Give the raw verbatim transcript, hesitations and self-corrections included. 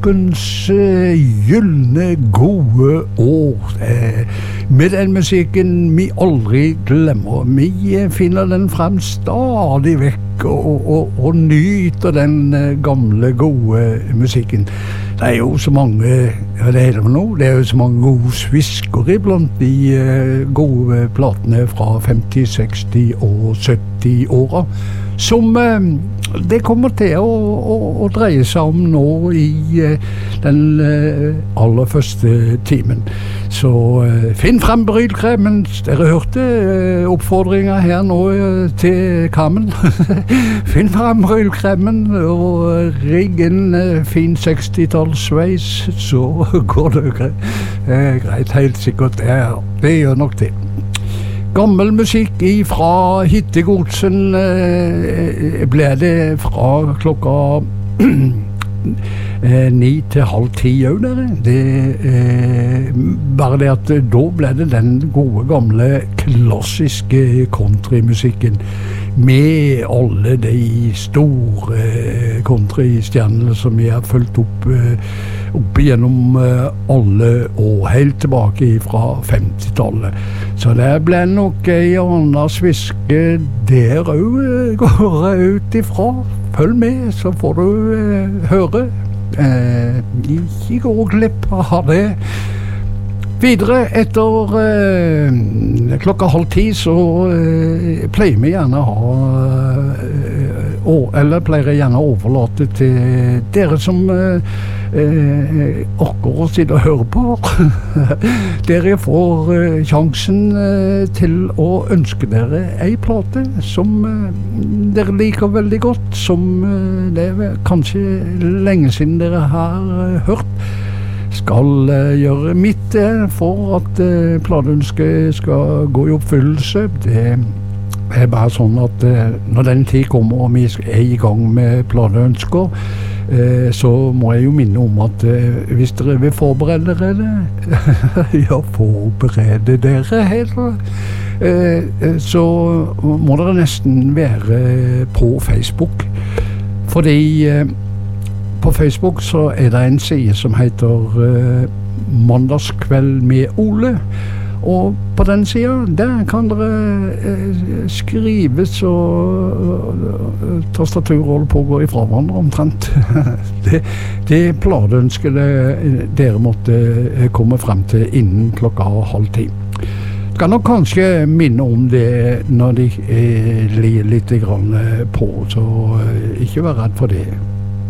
rockens eh, gyllene gode år. Eh, med den musikken vi aldri glemmer. Vi eh, finner den frem stadig vekk og, og, og nyter den eh, gamle gode musikken. Det er jo så mange, hva det heter det nå, det er jo så mange gode svisker iblant de eh, gode platene fra femti, seksti og sytti åra, som eh, det kommer til å, å, å dreie seg om nå i eh, den eh, aller første timen. Så eh, finn frem brylkremen. Dere hørte eh, oppfordringer her nå eh, til Carmen. Finn frem brylkremen og rigg en eh, fin sekstitallssveis, så går det greit. Eh, greit, helt sikkert. Ja, det gjør nok det. Gammel musikk fra hittegodsen eh, ble det fra klokka eh, ni til halv ti òg, dere. Det, eh, bare det at da ble det den gode, gamle, klassiske countrymusikken med alle de store countrystjernene som vi har fulgt opp opp igjennom alle år, helt tilbake fra femtitallet. Så det ble nok en annen sviske der òg, går jeg ut ifra. Følg med, så får du uh, høre. Uh, ikke gå glipp av det. Videre etter uh, klokka halv ti så uh, pleier vi gjerne å ha uh, å, eller pleier jeg gjerne å overlate til dere som uh, uh, orker å sitte og høre på. Dere får uh, sjansen uh, til å ønske dere ei plate som uh, dere liker veldig godt, som uh, det er kanskje lenge siden dere har uh, hørt. Skal uh, gjøre mitt uh, for at uh, plateønsket skal gå i oppfyllelse. Det er bare sånn at uh, når den tid kommer og vi er i gang med plateønsker, uh, så må jeg jo minne om at uh, hvis dere vil forberede dere, ja, forberede dere heller, uh, så må dere nesten være på Facebook. Fordi uh, på Facebook så er det en side som heter uh, Mandagskveld med Ole, og på den siden der kan dere uh, skrive så uh, tastaturet holder på å gå ifra hverandre omtrent. det, det plateønsket dere måtte uh, komme frem til innen klokka halv ti. Skal nok kanskje minne om det når de uh, lir litt grann på, så uh, ikke vær redd for det.